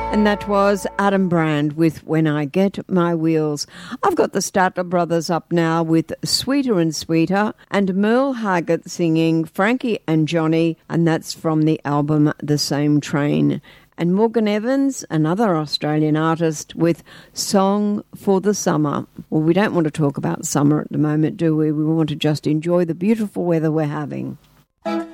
And that was Adam Brand with When I Get My Wheels. I've got the Statler Brothers up now with Sweeter and Sweeter, and Merle Haggard singing Frankie and Johnny, and that's from the album The Same Train. And Morgan Evans, another Australian artist, with Song for the Summer. Well, we don't want to talk about summer at the moment, do we? We want to just enjoy the beautiful weather we're having.